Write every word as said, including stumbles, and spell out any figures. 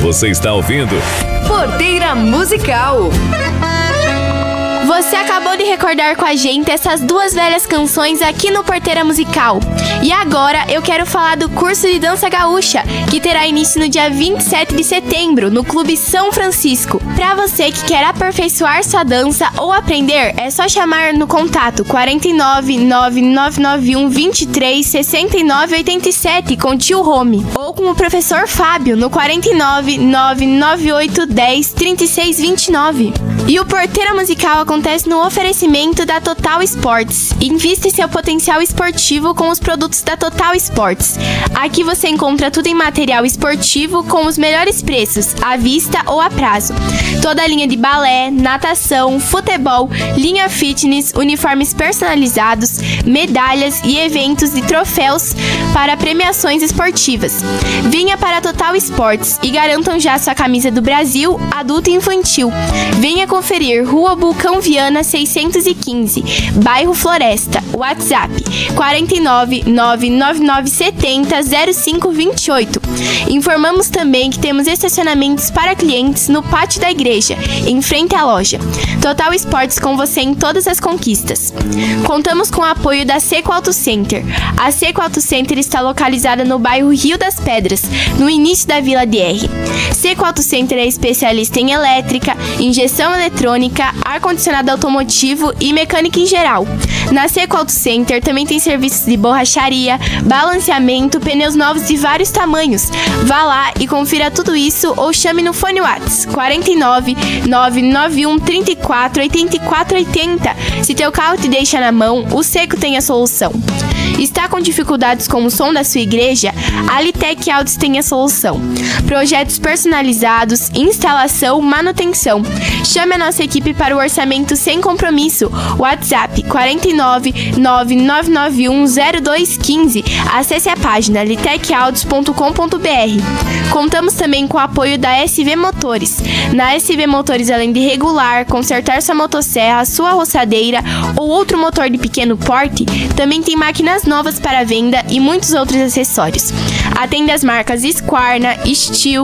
Você está ouvindo Porteira Musical. Você acabou de recordar com a gente essas duas velhas canções aqui no Porteira Musical. E agora eu quero falar do curso de dança gaúcha, que terá início no dia vinte e sete de setembro, no Clube São Francisco. Para você que quer aperfeiçoar sua dança ou aprender, é só chamar no contato quatro nove nove nove nove um dois três seis nove oito sete com tio Rome, ou com o professor Fábio no quatro nove nove nove oito um zero três seis dois nove. E o Porteira Musical acontece no oferecimento da Total Sports. Invista em seu potencial esportivo com os produtos da Total Sports. Aqui você encontra tudo em material esportivo com os melhores preços, à vista ou a prazo. Toda a linha de balé, natação, futebol, linha fitness, uniformes personalizados, medalhas e eventos e troféus para premiações esportivas. Venha para a Total Sports e garantam já sua camisa do Brasil, adulto e infantil. Venha conferir Rua Bulcão Viana seiscentos e quinze, Bairro Floresta. WhatsApp quatro nove nove nove nove sete zero zero cinco dois oito. Informamos também que temos estacionamentos para clientes no pátio da igreja, em frente à loja. Total Esportes com você em todas as conquistas. Contamos com o apoio da Seco Auto Center. A Seco Auto Center está localizada no bairro Rio das Pedras, no início da Vila D R. Seco Auto Center é especialista em elétrica, injeção eletrônica, ar-condicionado automotivo e mecânica em geral. Na Seco Auto Center também tem serviços de borracharia, balanceamento, pneus novos de vários tamanhos. Vá lá e confira tudo isso ou chame no fone Whats quatro nove nove nove um três quatro oito quatro oito zero. Se teu carro te deixa na mão, o Seco tem a solução. Está com dificuldades com o som da sua igreja? A Litec Autos tem a solução. Projetos personalizados, instalação, manutenção. Chame a nossa equipe para o orçamento sem compromisso. WhatsApp quatro nove nove nove nove um zero dois um cinco. Acesse a página litec autos ponto com ponto b r. Contamos também com o apoio da S V Motores. Na S V Motores, além de regular, consertar sua motosserra, sua roçadeira ou outro motor de pequeno porte, também tem máquinas novas para venda e muitos outros acessórios. Atende as marcas Squarna, Steel,